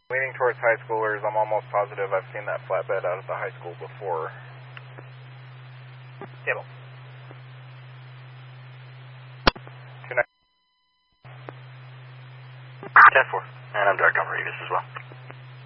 Leaning towards high schoolers. I'm almost positive I've seen that flatbed out of the high school before. Table. 2-9. 10-4. And I'm direct on Revis as well.